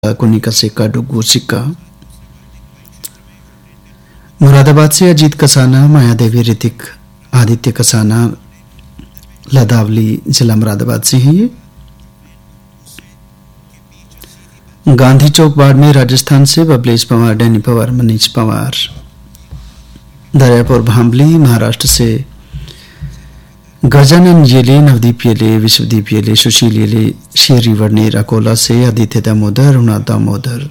कुनी का सिक्का डुगू सिक्का। मुरादाबाद से अजीत कसाना, माया देवी, ऋतिक, आदित्य कसाना लदावली जिला मुरादाबाद से हैं। ये गांधी चौक बाड़मेर राजस्थान से बबलेश पवार, डैनी पवार, मनीष पवार। दरियापुर भांबली महाराष्ट्र से गजानन येले, नवदीप येले, विश्वदीप येले, सुशील येले, शेरी वर्णेर। अकोला से आदित्य दामोदर, रुणा दामोदर।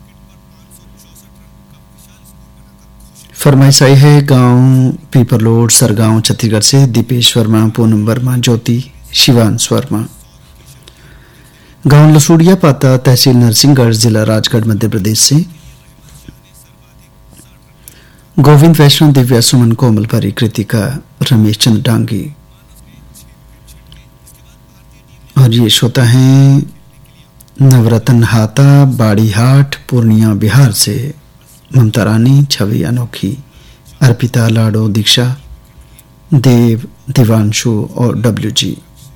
फरमाइश आई है गांव पीपरलोड सरगांव छत्तीसगढ़ से दीपेश वर्मा, पूनम वर्मा, ज्योति, शिवांश वर्मा। गांव लसूड़िया पाता, तहसील नरसिंहगढ़, जिला राजगढ़, मध्य प्रदेश से गोविंद वैष्णव, दिव्या, सुमन, कोमल, परी, कृतिका, रमेश चंद्र डांगी। और ये श्रोता हैं नवरत्न हाता, बाड़ीहाट, पूर्णिया, बिहार से ममता रानी, छवि, अनोखी, अर्पिता, लाडो, दीक्षा, देव, दिवांशु और डब्ल्यू जी।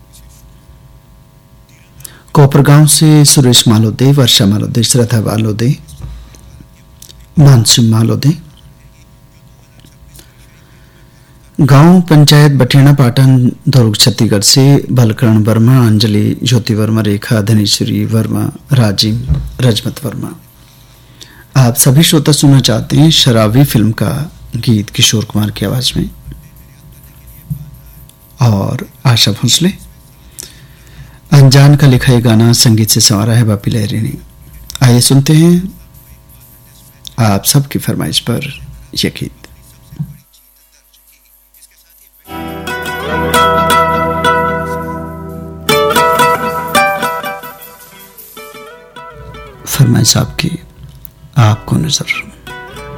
कोपरगांव से सुरेश मालोदे, वर्षा मालोदे, श्रद्धा मालोदे, मानसून मालोदे। गांव पंचायत बठेना पाटन, दुर्ग, छत्तीसगढ़ से बलकरण वर्मा, अंजलि, ज्योति वर्मा, रेखा, धनेश्वरी वर्मा, राजिम, रजमत वर्मा। आप सभी श्रोता सुनना चाहते हैं शराबी फिल्म का गीत किशोर कुमार की आवाज में और आशा भोसले। अनजान का लिखा ये गाना संगीत से संवारा है बापी लहरी ने। आइए सुनते हैं आप सबकी फरमाइश पर यह गीत। फरमाइश आपकी, आपको नजर।